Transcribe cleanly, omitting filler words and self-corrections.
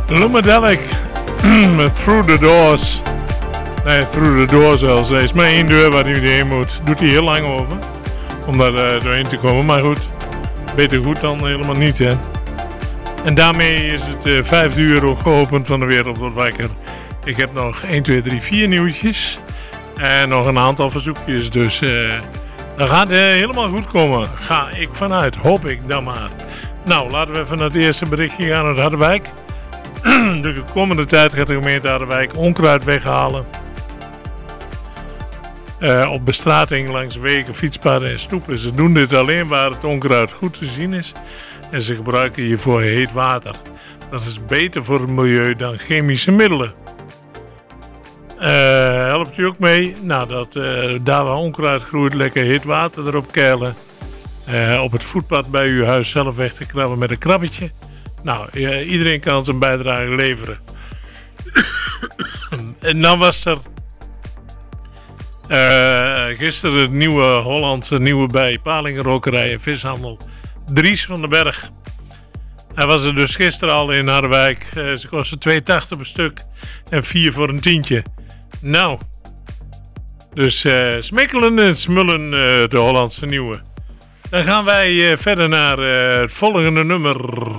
Lumadelic met Through the Doors. Nee, Through the Doors zelfs. Er is maar één deur waar hij heen moet. Doet hij heel lang over. Om daar doorheen te komen. Maar goed, beter goed dan helemaal niet, hè. En daarmee is het 5 uur ook geopend van de Wereld Wordt Wakker. Ik heb nog 1, 2, 3, 4 nieuwtjes. En nog een aantal verzoekjes. Dus dat gaat helemaal goed komen. Ga ik vanuit. Hoop ik dan maar. Nou, laten we even naar het eerste berichtje gaan uit Harderwijk. De komende tijd gaat de gemeente Harderwijk onkruid weghalen. Op bestrating langs wegen, fietspaden en stoepen. Ze doen dit alleen waar het onkruid goed te zien is. En ze gebruiken hiervoor heet water. Dat is beter voor het milieu dan chemische middelen. Helpt u ook mee? Nou, dat daar waar onkruid groeit, lekker heet water erop keilen. Op het voetpad bij uw huis zelf weg te krabben met een krabbetje. Nou, iedereen kan zijn bijdrage leveren. En dan was er gisteren het nieuwe Hollandse nieuwe bij Palingenrokerij en Vishandel. Dries van den Berg. Hij was er dus gisteren al in Harderwijk. Ze kosten 2,80 per stuk en 4 voor een tientje. Nou, dus smikkelen en smullen de Hollandse nieuwe. Dan gaan wij verder naar het volgende nummer.